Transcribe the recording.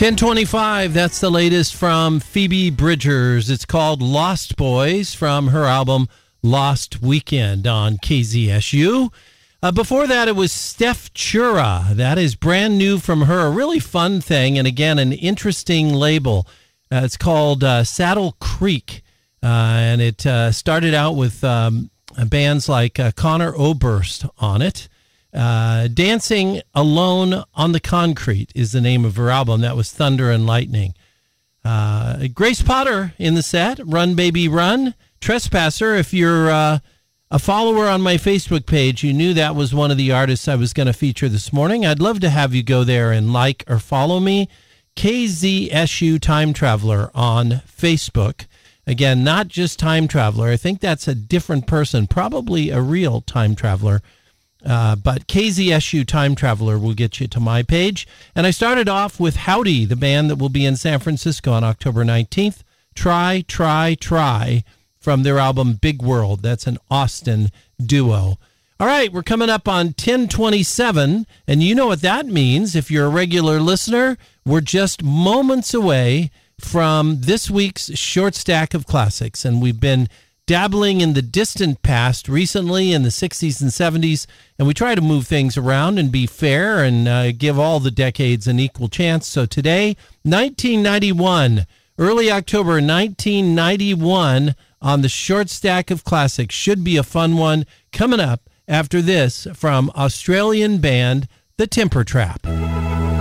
1025, that's the latest from Phoebe Bridgers. It's called Lost Boys from her album Lost Weekend on KZSU. Before that, it was Steph Chura. That is brand new from her. A really fun thing, and again, an interesting label. It's called Saddle Creek, and it started out with bands like Connor Oberst on it. Dancing Alone on the Concrete is the name of her album. That was Thunder and Lightning. Grace Potter in the set, Run Baby Run. Trespasser, if you're a follower on my Facebook page, you knew that was one of the artists I was going to feature this morning. I'd love to have you go there and like or follow me. KZSU Time Traveler on Facebook. Again, not just Time Traveler. I think that's a different person, probably a real time traveler. But KZSU Time Traveler will get you to my page. And I started off with Howdy, the band that will be in San Francisco on October 19th. Try, Try, Try from their album Big World. That's an Austin duo. All right, we're coming up on 1027, and you know what that means. If you're a regular listener, we're just moments away from this week's short stack of classics, and we've been dabbling in the distant past recently in the 60s and 70s, and we try to move things around and be fair and give all the decades an equal chance. So today, 1991, early October 1991, on the short stack of classics. Should be a fun one coming up after this from Australian band The Temper Trap.